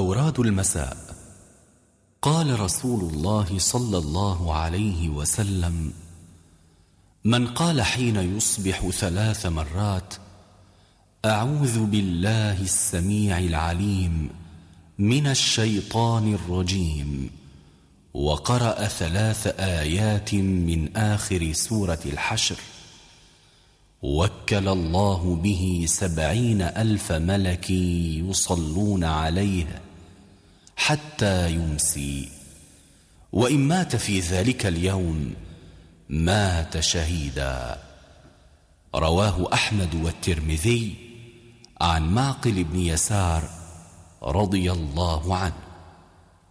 أوراد المساء. قال رسول الله صلى الله عليه وسلم: من قال حين يصبح 3 مرات: أعوذ بالله السميع العليم من الشيطان الرجيم، وقرأ 3 آيات من آخر سورة الحشر، وكل الله به 70,000 ملك يصلون عليه حتى يمسي، وإن مات في ذلك اليوم مات شهيدا. رواه أحمد والترمذي عن معقل بن يسار رضي الله عنه.